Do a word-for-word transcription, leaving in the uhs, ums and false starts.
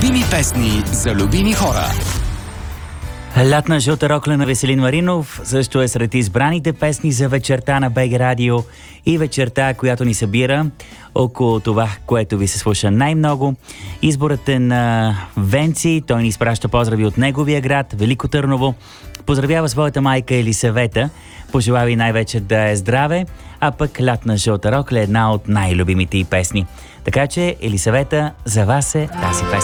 Любими песни за любими хора. Лятна жълта рокля на Веселин Маринов също е сред избраните песни за вечерта на БГ Радио и вечерта, която ни събира около това, което ви се слуша най-много. Изборът е на Венци, той ни изпраща поздрави от неговия град, Велико Търново. Поздравява своята майка Елисавета, пожелава и най-вече да е здраве, а пък Лятна жълта рокля е една от най-любимите й песни. Така че, Елисавета, за вас е тази песен.